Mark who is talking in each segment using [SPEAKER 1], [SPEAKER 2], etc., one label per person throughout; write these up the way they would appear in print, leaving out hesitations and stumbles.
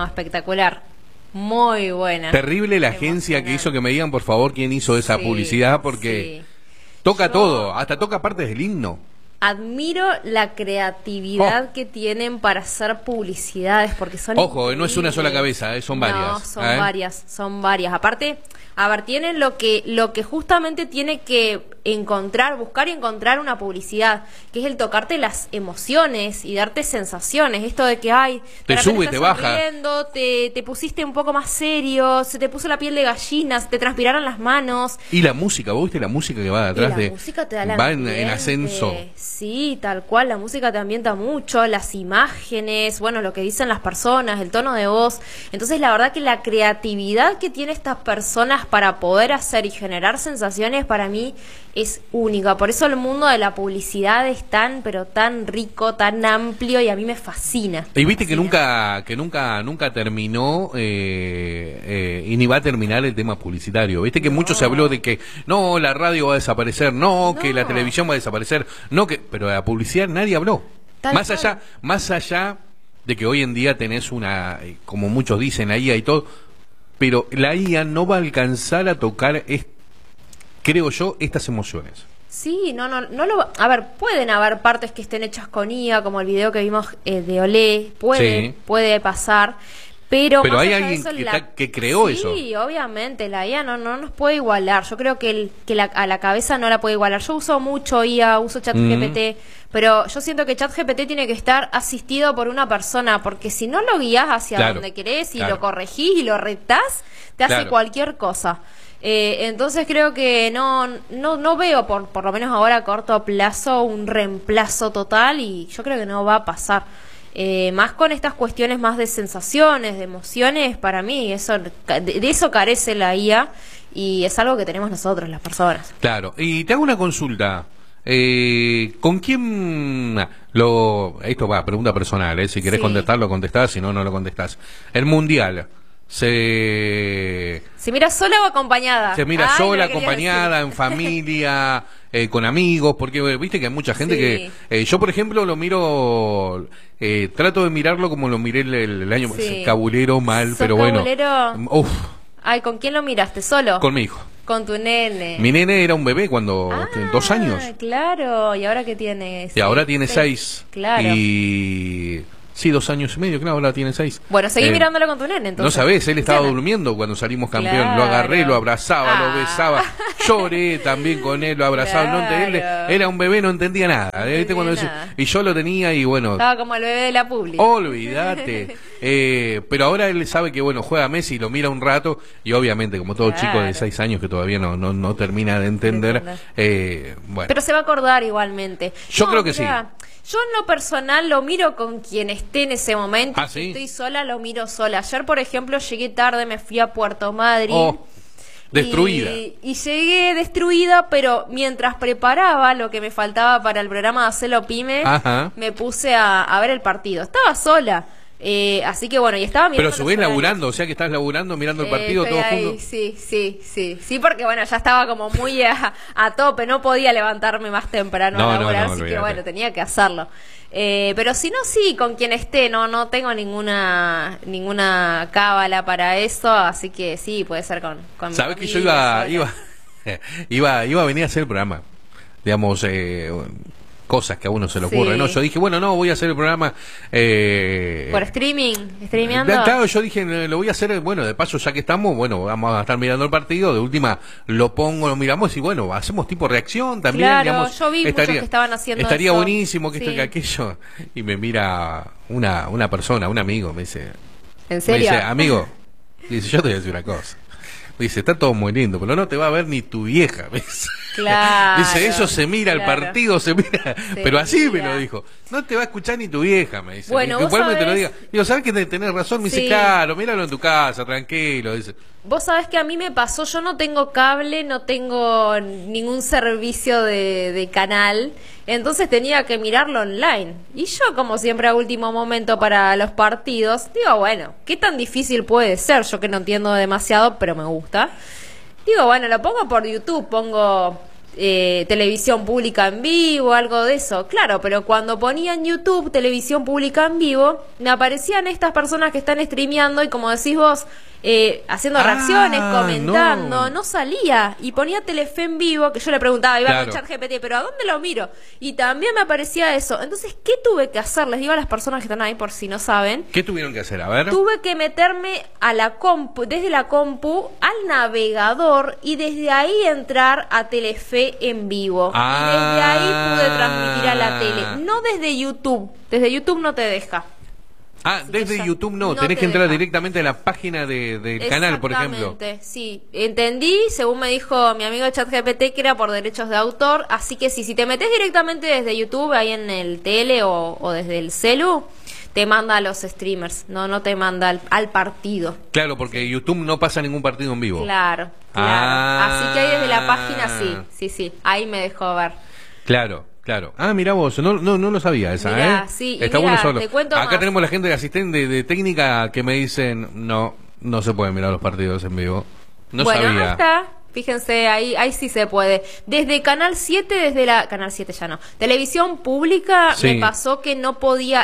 [SPEAKER 1] No, espectacular. Muy buena.
[SPEAKER 2] Terrible la agencia que hizo, que me digan por favor quién hizo esa publicidad, porque toca todo, hasta toca partes del himno.
[SPEAKER 1] Admiro la creatividad que tienen para hacer publicidades, porque son
[SPEAKER 2] Ojo, no es una sola cabeza, son varias.
[SPEAKER 1] No, son varias. Aparte, a ver, tienen lo que justamente tiene que buscar y encontrar una publicidad, que es el tocarte las emociones y darte sensaciones. Esto de que,
[SPEAKER 2] te sube, te baja.
[SPEAKER 1] Te pusiste un poco más serio, se te puso la piel de gallina, se te transpiraron las manos.
[SPEAKER 2] Y la música, ¿vos viste la música que va detrás
[SPEAKER 1] la música te da el
[SPEAKER 2] va en ascenso.
[SPEAKER 1] Sí, tal cual, la música te ambienta mucho, las imágenes, bueno, lo que dicen las personas, el tono de voz. Entonces, la verdad que la creatividad que tienen estas personas para poder hacer y generar sensaciones, para mí es única. Por eso el mundo de la publicidad es tan, pero tan rico, tan amplio, y a mí me fascina.
[SPEAKER 2] Y viste que nunca terminó y ni va a terminar el tema publicitario. Viste que mucho se habló de que no, la radio va a desaparecer, que la televisión va a desaparecer, pero de la publicidad nadie habló. Más allá de que hoy en día tenés una, como muchos dicen, la IA y todo, pero la IA no va a alcanzar a tocar, creo yo, estas emociones.
[SPEAKER 1] Sí, a ver, pueden haber partes que estén hechas con IA, como el video que vimos de Olé, puede pasar, pero
[SPEAKER 2] hay alguien que creó eso.
[SPEAKER 1] Sí, obviamente, la IA no nos puede igualar. Yo creo que a la cabeza no la puede igualar. Yo uso mucho IA, uso ChatGPT, pero yo siento que ChatGPT tiene que estar asistido por una persona, porque si no lo guías hacia donde querés y lo corregís y lo retás, te hace cualquier cosa. Entonces creo que no veo, por lo menos ahora a corto plazo, un reemplazo total, y yo creo que no va a pasar. Más con estas cuestiones más de sensaciones, de emociones, para mí de eso carece la IA, y es algo que tenemos nosotros, las personas.
[SPEAKER 2] Claro, y te hago una consulta. ¿Con quién esto va, pregunta personal, si querés contestarlo, contestás, si no, no lo contestás? El Mundial ¿se
[SPEAKER 1] mira sola o acompañada?
[SPEAKER 2] Se mira sola, acompañada, en familia, con amigos, porque viste que hay mucha gente que yo por ejemplo lo miro, trato de mirarlo como lo miré el año cabulero mal, pero
[SPEAKER 1] cabulero?
[SPEAKER 2] Bueno,
[SPEAKER 1] ¿Con quién lo miraste? ¿Solo?
[SPEAKER 2] Con mi hijo.
[SPEAKER 1] Con tu nene.
[SPEAKER 2] Mi nene era un bebé cuando 2 años.
[SPEAKER 1] Claro, ¿y ahora qué tiene?
[SPEAKER 2] Y ahora tiene 6.
[SPEAKER 1] Claro.
[SPEAKER 2] Y sí, 2 años y medio, claro, ahora tiene 6.
[SPEAKER 1] Bueno, seguí mirándolo con tu nene, entonces.
[SPEAKER 2] No sabés, él estaba durmiendo cuando salimos campeón. Claro. Lo agarré, lo abrazaba, lo besaba. Lloré también con él, lo abrazaba.
[SPEAKER 1] Claro.
[SPEAKER 2] Él era un bebé, no entendía nada. Y yo lo tenía y bueno.
[SPEAKER 1] Estaba como el bebé de la publi.
[SPEAKER 2] Olvídate. Pero ahora él sabe que bueno, juega Messi, lo mira un rato y obviamente como todo chico de 6 años que todavía no termina de entender. Bueno.
[SPEAKER 1] Pero se va a acordar igualmente.
[SPEAKER 2] Yo creo que sí.
[SPEAKER 1] Yo en lo personal lo miro con quien esté en ese momento.
[SPEAKER 2] ¿Sí?
[SPEAKER 1] Si estoy sola, lo miro sola. Ayer, por ejemplo, llegué tarde, me fui a Puerto Madryn.
[SPEAKER 2] Destruida.
[SPEAKER 1] Y llegué destruida, pero mientras preparaba lo que me faltaba para el programa de Hacelo Pyme, me puse a ver el partido. Estaba sola. Así que bueno, y estaba mirando.
[SPEAKER 2] Pero subís laburando, o sea que estás laburando, mirando el partido todos juntos.
[SPEAKER 1] Sí, porque bueno, ya estaba como muy a tope, no podía levantarme más temprano a laburar, así que bueno, tenía que hacerlo. Pero si no, sí, con quien esté, no tengo ninguna cábala para eso, así que sí, puede ser con mi
[SPEAKER 2] ¿sabés que
[SPEAKER 1] familia,
[SPEAKER 2] yo iba a venir a hacer el programa? Digamos, cosas que a uno se le ocurre, ¿no? Yo dije, bueno, no, voy a hacer el programa
[SPEAKER 1] por streameando.
[SPEAKER 2] Claro, yo dije, lo voy a hacer, bueno, de paso, ya que estamos, bueno, vamos a estar mirando el partido, de última lo miramos y bueno, hacemos tipo reacción también,
[SPEAKER 1] claro,
[SPEAKER 2] digamos.
[SPEAKER 1] Yo vi muchos que estaban haciendo
[SPEAKER 2] estaría
[SPEAKER 1] eso.
[SPEAKER 2] buenísimo que esto y que aquello. Y me mira una persona, un amigo, me dice,
[SPEAKER 1] ¿en serio?
[SPEAKER 2] Me dice, amigo, dice, yo te voy a decir una cosa. Dice, está todo muy lindo, pero no te va a ver ni tu vieja, ¿ves?
[SPEAKER 1] Claro.
[SPEAKER 2] Dice, eso se mira, el partido se mira, pero así me lo dijo. No te va a escuchar ni tu vieja, me dice.
[SPEAKER 1] Bueno,
[SPEAKER 2] igual me te lo diga. Digo, ¿sabes que tenés razón? Me dice, claro, míralo en tu casa, tranquilo, dice.
[SPEAKER 1] Vos sabés que a mí me pasó, yo no tengo cable, no tengo ningún servicio de canal, entonces tenía que mirarlo online. Y yo, como siempre, a último momento para los partidos, digo, bueno, ¿qué tan difícil puede ser? Yo que no entiendo demasiado, pero me gusta. Digo, bueno, lo pongo por YouTube, pongo televisión pública en vivo, algo de eso. Claro, pero cuando ponía en YouTube televisión pública en vivo, me aparecían estas personas que están streameando y, como decís vos, haciendo reacciones, comentando, no salía. Y ponía Telefe en vivo, que yo le preguntaba, iba con ChatGPT, pero ¿a dónde lo miro? Y también me aparecía eso. Entonces, ¿qué tuve que hacer? Les digo a las personas que están ahí, por si no saben.
[SPEAKER 2] ¿Qué tuvieron que hacer? A ver.
[SPEAKER 1] Tuve que meterme a la compu, desde la compu al navegador, y desde ahí entrar a Telefe en vivo. Y desde ahí pude transmitir a la tele. No desde YouTube. Desde YouTube no te deja.
[SPEAKER 2] Así desde YouTube no tenés que entrar directamente a la página del canal, por ejemplo.
[SPEAKER 1] Sí, entendí, según me dijo mi amigo ChatGPT, que era por derechos de autor, así que si te metes directamente desde YouTube, ahí en el tele o desde el celu, te manda a los streamers, no te manda al partido.
[SPEAKER 2] Claro, porque YouTube no pasa ningún partido en vivo.
[SPEAKER 1] Claro. Así que ahí desde la página sí, ahí me dejó ver.
[SPEAKER 2] Claro. Mirá vos, no lo sabía esa,
[SPEAKER 1] mirá, sí,
[SPEAKER 2] está bueno solo.
[SPEAKER 1] Te cuento
[SPEAKER 2] acá
[SPEAKER 1] más.
[SPEAKER 2] tenemos la gente de asistente de técnica que me dicen, no se pueden mirar los partidos en vivo. No
[SPEAKER 1] bueno,
[SPEAKER 2] sabía.
[SPEAKER 1] Ahí está. Fíjense, ahí sí se puede. Desde Canal 7, Canal 7 ya no. Televisión Pública, me pasó que no podía,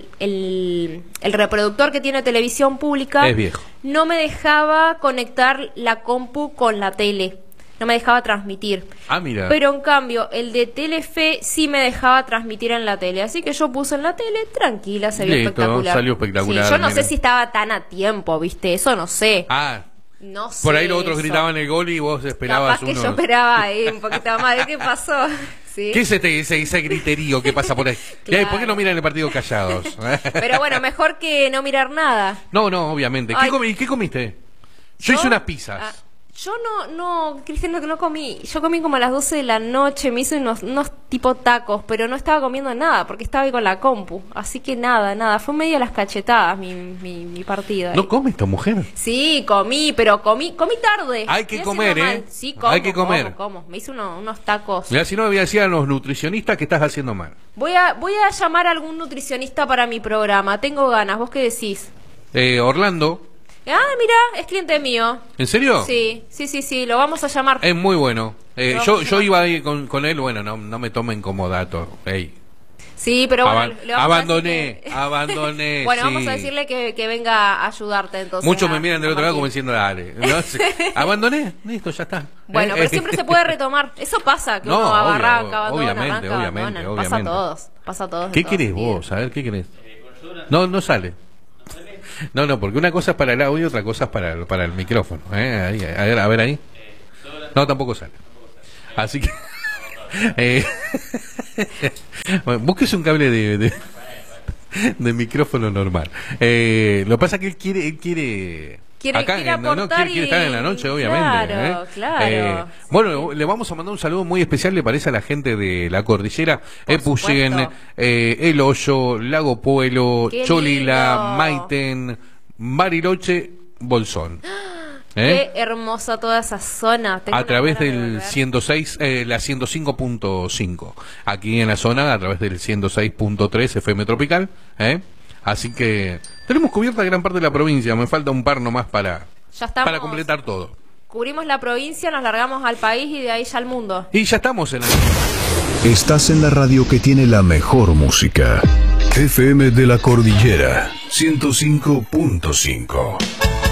[SPEAKER 1] el reproductor que tiene Televisión Pública
[SPEAKER 2] es viejo.
[SPEAKER 1] No me dejaba conectar la compu con la tele. No me dejaba transmitir.
[SPEAKER 2] Mira.
[SPEAKER 1] Pero en cambio, el de Telefe sí me dejaba transmitir en la tele. Así que yo puse en la tele, tranquila, se vio espectacular.
[SPEAKER 2] Salió espectacular.
[SPEAKER 1] Sí, yo no sé si estaba tan a tiempo, ¿viste? Eso no sé. No sé.
[SPEAKER 2] Por ahí los otros gritaban el gol y vos esperabas
[SPEAKER 1] Capaz que yo esperaba ahí un poquito más. ¿Qué pasó? ¿Sí?
[SPEAKER 2] ¿Qué es ese griterío que pasa por ahí? Claro. ¿Por qué no miran el partido callados?
[SPEAKER 1] Pero bueno, mejor que no mirar nada.
[SPEAKER 2] No, obviamente. ¿Qué comiste? Yo hice unas pizzas.
[SPEAKER 1] Yo Cristian, no comí. Yo comí como a las 12 de la noche, me hice unos tipo tacos, pero no estaba comiendo nada, porque estaba ahí con la compu. Así que nada. Fue medio a las cachetadas mi partido ahí.
[SPEAKER 2] ¿No come esta mujer?
[SPEAKER 1] Sí, comí, pero comí tarde.
[SPEAKER 2] Hay que comer, ¿eh?
[SPEAKER 1] Sí,
[SPEAKER 2] hay que comer.
[SPEAKER 1] Como. Me hice unos tacos.
[SPEAKER 2] Mirá, si no me voy a decir a los nutricionistas que estás haciendo mal.
[SPEAKER 1] Voy a llamar a algún nutricionista para mi programa. Tengo ganas. ¿Vos qué decís?
[SPEAKER 2] Orlando.
[SPEAKER 1] Mira, es cliente mío.
[SPEAKER 2] ¿En serio?
[SPEAKER 1] Sí, lo vamos a llamar.
[SPEAKER 2] Es muy bueno. Yo iba ahí con él, bueno, no me tomen como dato.
[SPEAKER 1] Sí, pero bueno,
[SPEAKER 2] abandoné.
[SPEAKER 1] Bueno, vamos a decirle que venga a ayudarte entonces.
[SPEAKER 2] Muchos me miran del otro lado como diciendo, dale. Abandoné, listo, ya está.
[SPEAKER 1] Bueno, pero siempre se puede retomar. Eso pasa, que uno arranca, abandona,
[SPEAKER 2] obviamente.
[SPEAKER 1] Pasa a todos.
[SPEAKER 2] ¿Qué querés vos? A ver, ¿qué querés? No sale. No, porque una cosa es para el audio y otra cosa es para el micrófono. Ahí, a ver ahí. No, tampoco sale. Así que bueno, búsquese un cable de micrófono normal. Lo que pasa es que él quiere acá quiere estar en la noche, obviamente.
[SPEAKER 1] Claro.
[SPEAKER 2] Bueno, le vamos a mandar un saludo muy especial, le parece, a la gente de la cordillera, Epuyén, El Hoyo, Lago Puelo, Cholila, Maiten, Bariloche, Bolsón.
[SPEAKER 1] Qué hermosa toda esa zona.
[SPEAKER 2] A través del 106, la 105.5. Aquí en la zona, a través del 106.3 FM Tropical. Así que tenemos cubierta gran parte de la provincia. Me falta un par nomás para completar todo.
[SPEAKER 1] Cubrimos la provincia, nos largamos al país y de ahí ya al mundo.
[SPEAKER 2] Y ya estamos en la...
[SPEAKER 3] Estás en la radio que tiene la mejor música. FM de la Cordillera 105.5.